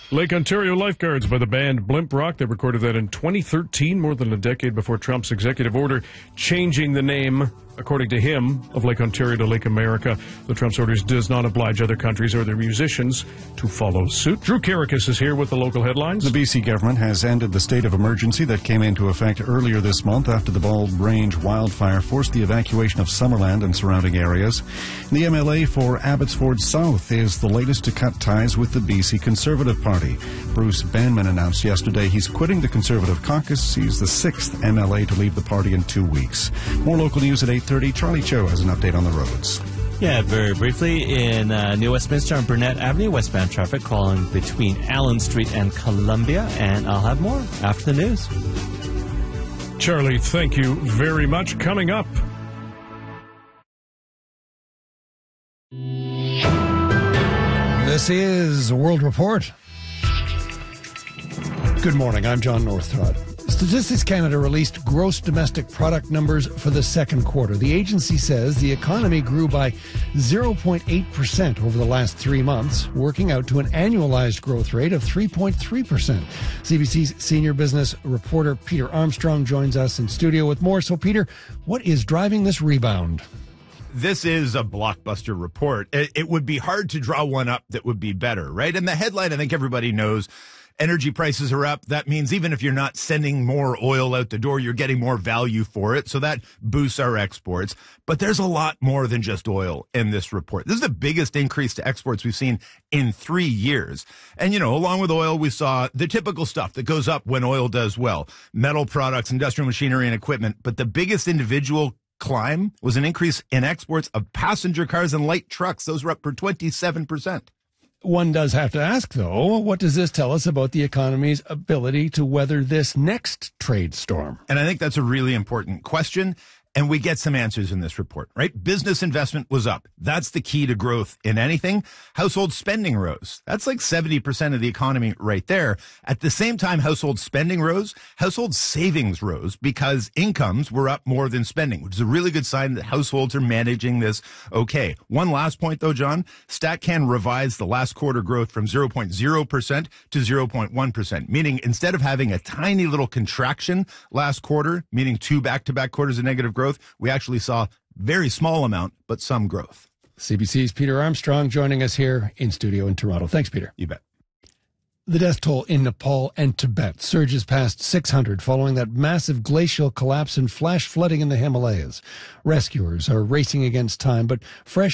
Lake Ontario Lifeguards by the band Blimp Rock. They recorded that in 2013, more than a decade before Trump's executive order changing the name, according to him, of Lake Ontario to Lake America. The Trump's orders does not oblige other countries or their musicians to follow suit. Drew Carricus is here with the local headlines. The BC government has ended the state of emergency that came into effect earlier this month after the Bald Range wildfire forced the evacuation of Summerland and surrounding areas. The MLA for Abbotsford South is the latest to cut ties with the BC Conservative Party. Bruce Banman announced yesterday he's quitting the Conservative caucus. He's the sixth MLA to leave the party in 2 weeks. More local news at 8:30. Charlie Cho has an update on the roads. Yeah, very briefly, in New Westminster on Burnett Avenue, westbound traffic calling between Allen Street and Columbia, and I'll have more after the news. Charlie, thank you very much. Coming up. This is World Report. Good morning, I'm John Northcott. Statistics Canada released gross domestic product numbers for the second quarter. The agency says the economy grew by 0.8% over the last 3 months, working out to an annualized growth rate of 3.3%. CBC's senior business reporter Peter Armstrong joins us in studio with more. So, Peter, what is driving this rebound? This is a blockbuster report. It would be hard to draw one up that would be better, right? And the headline, I think everybody knows, energy prices are up. That means even if you're not sending more oil out the door, you're getting more value for it. So that boosts our exports. But there's a lot more than just oil in this report. This is the biggest increase to exports we've seen in 3 years. And, you know, along with oil, we saw the typical stuff that goes up when oil does well. Metal products, industrial machinery and equipment. But the biggest individual climb was an increase in exports of passenger cars and light trucks. Those were up for 27%. One does have to ask, though, what does this tell us about the economy's ability to weather this next trade storm? And I think that's a really important question. And we get some answers in this report, right? Business investment was up. That's the key to growth in anything. Household spending rose. That's like 70% of the economy right there. At the same time, household spending rose, household savings rose because incomes were up more than spending, which is a really good sign that households are managing this okay. One last point, though, John. StatCan revised the last quarter growth from 0.0% to 0.1%, meaning instead of having a tiny little contraction last quarter, meaning 2 back-to-back quarters of negative growth, we actually saw very small amount, but some growth. CBC's Peter Armstrong joining us here in studio in Toronto. Thanks, Peter. You bet. The death toll in Nepal and Tibet surges past 600 following that massive glacial collapse and flash flooding in the Himalayas. Rescuers are racing against time, but fresh